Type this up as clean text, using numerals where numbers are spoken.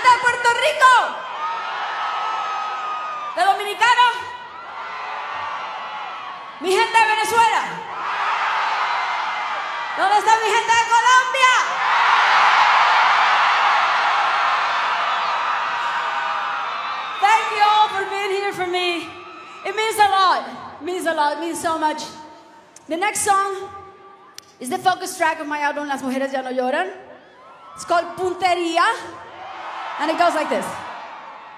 gente de Puerto Rico, de Dominicano, mi gente de Venezuela, ¿dónde está mi gente de Colombia? Thank you all for being here for me. It means a lot. It means a lot. It means so much. The next song is the focus track of my album, Las Mujeres Ya No Lloran. It's called Puntería, and it goes like this.